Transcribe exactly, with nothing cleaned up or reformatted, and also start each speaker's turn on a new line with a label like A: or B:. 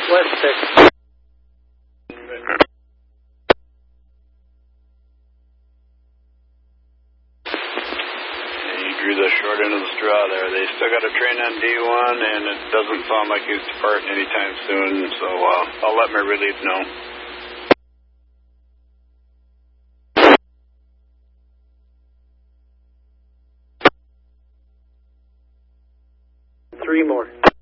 A: West six.
B: You drew the short end of the straw there. They still got a train on D one, and it doesn't sound like he's departing anytime soon, so uh, I'll let my relief know.
A: Three more.